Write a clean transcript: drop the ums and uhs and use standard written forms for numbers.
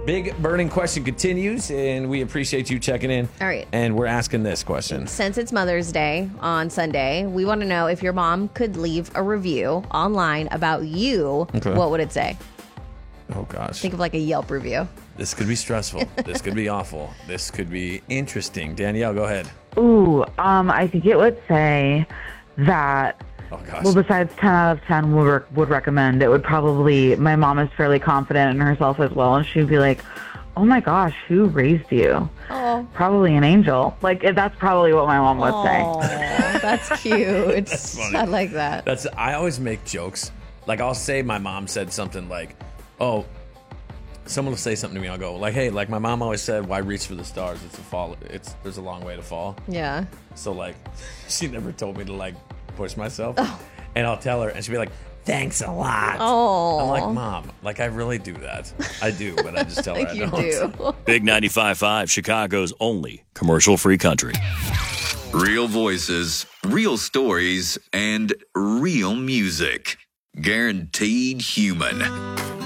Big burning question continues, and we appreciate you checking in. All right. And we're asking this question. Since it's Mother's Day on Sunday, we want to know if your mom could leave a review online about you, what would it say? Oh, gosh. Think of like a Yelp review. This could be stressful. This could be awful. This could be interesting. Danielle, go ahead. Ooh, I think it would say that, Oh, gosh. well, besides 10 out of 10 would recommend, it would probably, my mom is fairly confident in herself as well, and she'd be like, oh my gosh, who raised you? Oh. Probably an angel. Like, that's probably what my mom would say. Oh, that's cute. That's funny. I like that. I always make jokes. Like, I'll say my mom said something like, oh, someone will say something to me. I'll go like, hey, like my mom always said, why reach for the stars? There's a long way to fall. Yeah. So like, she never told me to like push myself. And I'll tell her and she'll be like, thanks a lot. Oh. I'm like, Mom, like I really do that. I do, but I just tell her I You don't. do. Big 95.5, Chicago's only commercial-free country. Real voices, real stories, and real music. Guaranteed human.